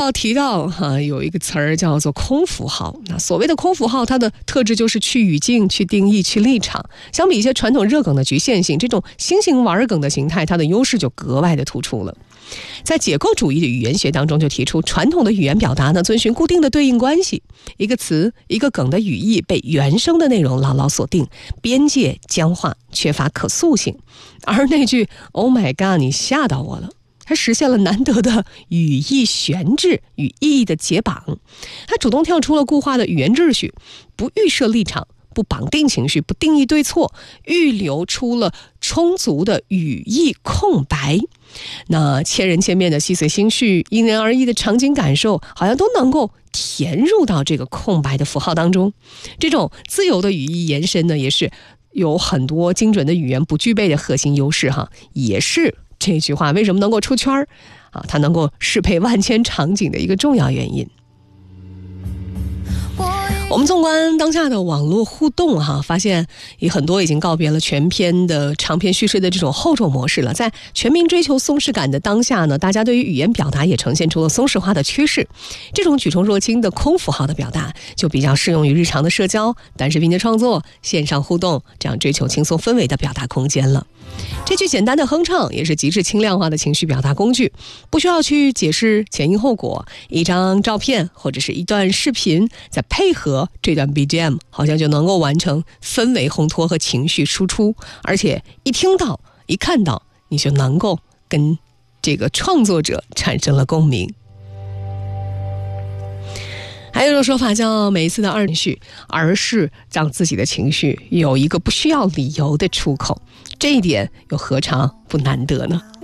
报提到有一个词儿叫做空符号。那所谓的空符号，它的特质就是去语境、去定义、去立场。相比一些传统热梗的局限性，这种新型玩梗的形态，它的优势就格外的突出了。在解构主义的语言学当中就提出，传统的语言表达呢遵循固定的对应关系，一个词一个梗的语义被原生的内容牢牢锁定，边界僵化，缺乏可塑性。而那句 Oh my god 你吓到我了，它实现了难得的语义悬置与意义的解绑，它主动跳出了固化的语言秩序，不预设立场，不绑定情绪，不定义对错，预留出了充足的语义空白。那千人千面的细碎心绪，因人而异的场景感受，好像都能够填入到这个空白的符号当中。这种自由的语义延伸呢，也是有很多精准的语言不具备的核心优势也是这句话为什么能够出圈它能够适配万千场景的一个重要原因。我们纵观当下的网络互动发现很多已经告别了全篇的长篇叙事的这种厚重模式了。在全民追求松弛感的当下呢，大家对于语言表达也呈现出了松弛化的趋势。这种举重若轻的空符号的表达就比较适用于日常的社交、短视频的创作、线上互动，这样追求轻松氛围的表达空间了。这句简单的哼唱也是极致轻量化的情绪表达工具，不需要去解释前因后果，一张照片或者是一段视频再配合这段 BGM， 好像就能够完成氛围烘托和情绪输出，而且一听到一看到你就能够跟这个创作者产生了共鸣。还有一种说法叫每一次的二情绪，而是让自己的情绪有一个不需要理由的出口，这一点又何尝不难得呢？